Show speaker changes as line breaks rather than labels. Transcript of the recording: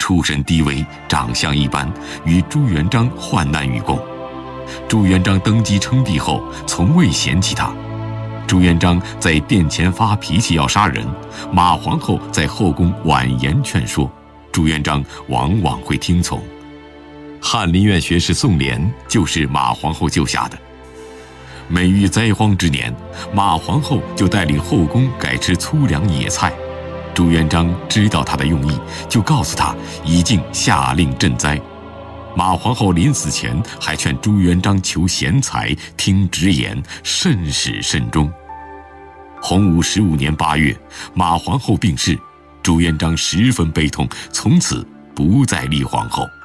出身低微，长相一般，与朱元璋患难与共。朱元璋登基称帝后，从未嫌弃他。朱元璋在殿前发脾气要杀人，马皇后在后宫婉言劝说，朱元璋往往会听从。翰林院学士宋濂就是马皇后救下的。每遇灾荒之年，马皇后就带领后宫改吃粗粮野菜。朱元璋知道他的用意，就告诉他已经下令赈灾。马皇后临死前还劝朱元璋求贤才，听直言，慎始慎终。洪武15年8月，马皇后病逝，朱元璋十分悲痛，从此不再立皇后。